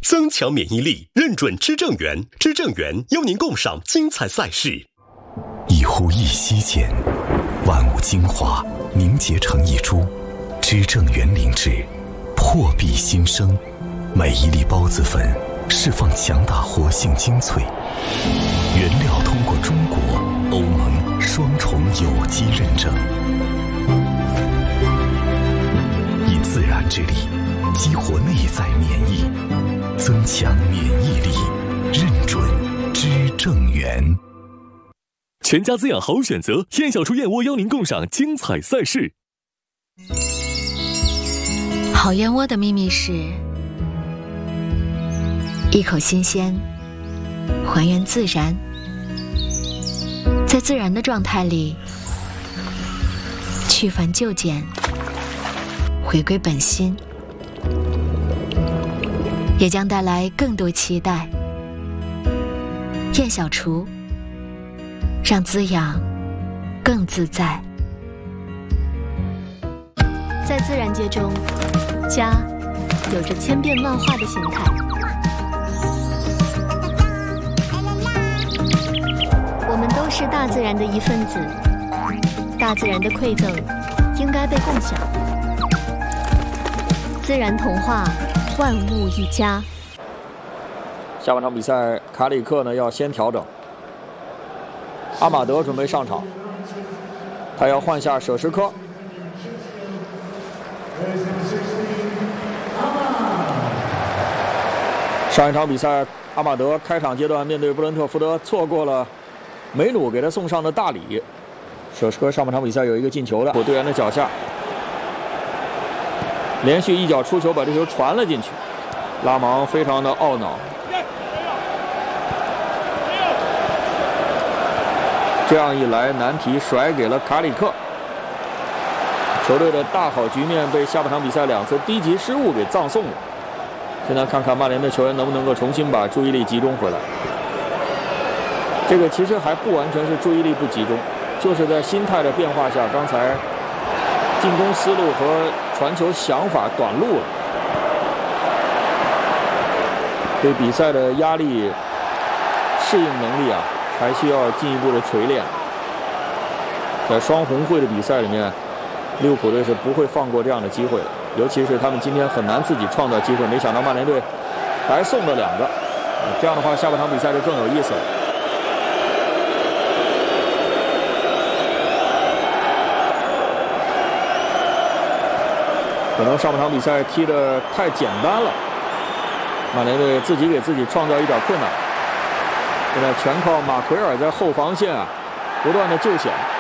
增强免疫力，认准知正源，知正源邀您共赏精彩赛事。 一呼一吸间，万物精华凝结成一株，知正源灵芝，破壁新生。每一粒孢子粉释放强大活性精粹，原料通过中国、欧盟双重有机认证，以自然之力激活内在免疫，增强免疫力，认准知正源。 全家滋养好选择，燕小厨燕窝邀您共赏精彩赛事。 好燕窝的秘密是一口新鲜，还原自然，在自然的状态里去繁就简，回归本心，也将带来更多期待。燕小厨，让滋养更自在。 在自然界中，家有着千变万化的形态。我们都是大自然的一份子，大自然的馈赠应该被共享。自然童话，万物一家。 下半场比赛，卡里克呢要先调整，阿马德准备上场，他要换下舍什科。上一场比赛，阿马德开场阶段面对布伦特福德错过了梅努给他送上的大礼。舍什科上半场比赛有一个进球的，队员的脚下，连续一脚出球把这球传了进去，拉芒非常的懊恼。这样一来，难题甩给了卡里克。球队的大好局面被下半场比赛2次低级失误给葬送了。现在看看曼联的球员能不能够重新把注意力集中回来。这个其实还不完全是注意力不集中，就是在心态的变化下，刚才进攻思路和传球想法短路了，对比赛的压力适应能力还需要进一步的锤炼。在双红会的比赛里面，利物浦队是不会放过这样的机会的，尤其是他们今天很难自己创造机会，没想到曼联队白送了2个，这样的话下半场比赛就更有意思了。可能上半场比赛踢得太简单了，曼联队自己给自己创造一点困难。现在全靠马奎尔在后防线不断的救险。